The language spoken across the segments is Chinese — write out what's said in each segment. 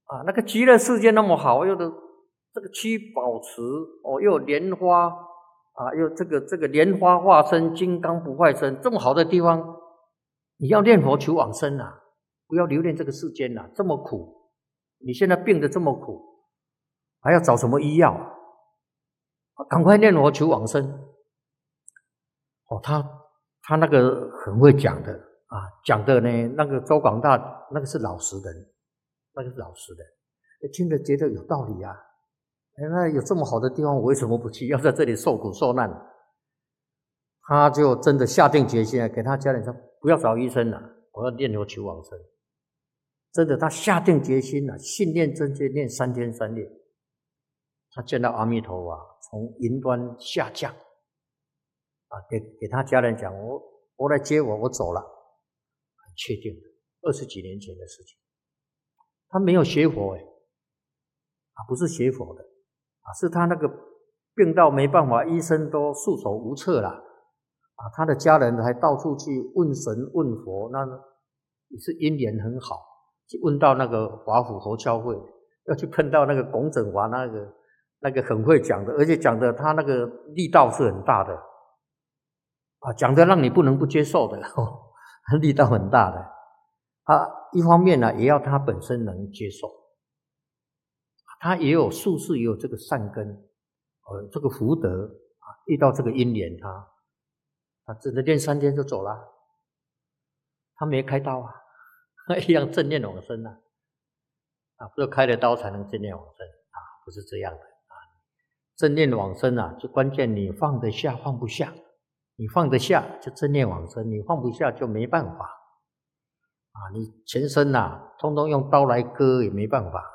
啊，那个极乐世界那么好，又的这个七宝池哦，又有莲花啊，又这个莲花化身，金刚不坏身，这么好的地方，你要念佛求往生啊，不要留恋这个世间啊，这么苦，你现在病得这么苦，还要找什么医药？赶快念佛求往生。哦，他那个很会讲的啊，讲的呢，那个周广大那个是老实人，那个是老实人，听着觉得有道理啊。那有这么好的地方，我为什么不去？要在这里受苦受难？他就真的下定决心，给他家人说不要找医生了，我要念佛求往生。真的，他下定决心了，信念真切，念3天3夜。他见到阿弥陀佛啊，从云端下降啊，给他家人讲，我来接我走了，很确定的，20几年前的事情。他没有学佛不是学佛的啊，是他那个病到没办法，医生都束手无策了啊，他的家人还到处去问神问佛，那也是因缘很好，去问到那个华府佛教会，要去碰到那个龚振华那个很会讲的，而且讲的他那个力道是很大的啊，讲的让你不能不接受的力道很大的啊。一方面呢，也要他本身能接受，他也有术士，也有这个善根，这个福德啊，遇到这个因缘，他只能练3天就走了，他没开刀啊，一样正念往生啊，不是开了刀才能正念往生啊，不是这样的啊。正念往生啊，就关键你放得下放不下，你放得下就正念往生，你放不下就没办法啊，你全身通通用刀来割也没办法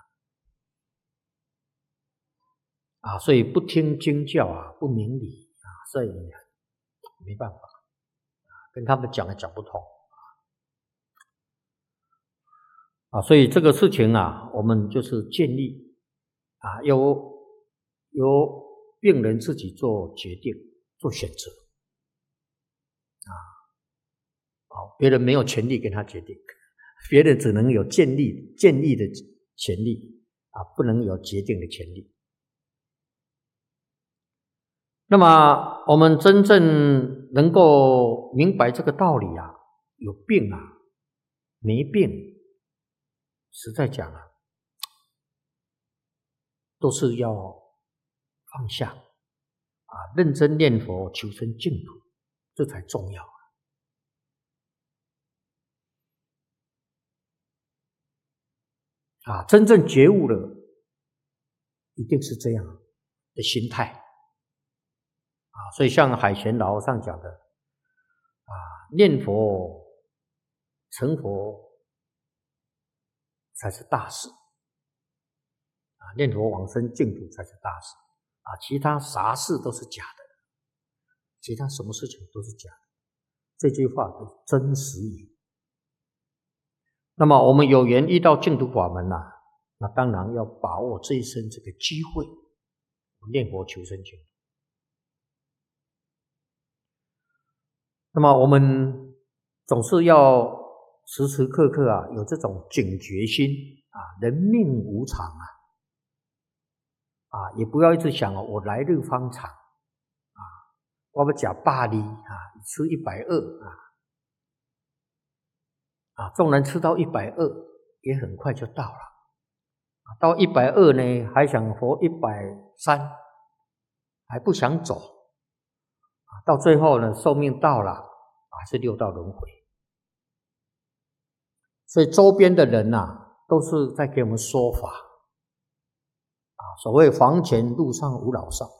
啊，所以不听经教啊，不明理啊，所以没办法啊，跟他们讲也讲不通啊，所以这个事情啊，我们就是建议啊，由病人自己做决定、做选择啊，别人没有权利跟他决定，别人只能有建议的权利啊，不能有决定的权利。那么我们真正能够明白这个道理啊，有病啊，没病，实在讲啊，都是要放下啊，认真念佛，求生净土，这才重要啊！真正觉悟了，一定是这样的心态啊！所以像海贤老和尚讲的啊，念佛成佛才是大事啊，念佛往生净土才是大事啊，其他啥事都是假的，其他什么事情都是假的。这句话是真实语。那么我们有缘遇到净土法门那当然要把握这一生这个机会，念佛求生净土。那么我们总是要时时刻刻有这种警觉心啊，人命无常也不要一直想我来日方长我要吃80厘吃120纵然吃到120也很快就到了到120呢还想活130，还不想走到最后呢寿命到了还是六道轮回。所以周边的人都是在给我们说法所谓房前路上无老少。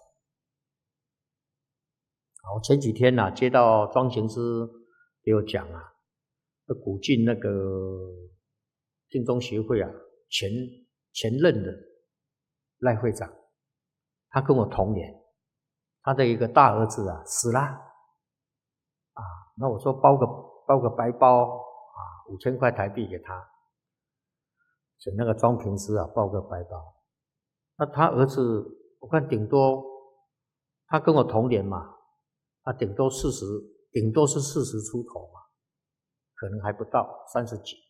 我前几天接到庄行师给我讲古晋那个净宗学会前任的赖会长，他跟我同年，他的一个大儿子死了那我说包个白包5000块台币给他，请那个庄平师包个白包。那他儿子我看顶多他跟我同年嘛，他顶多是40出头嘛，可能还不到30几。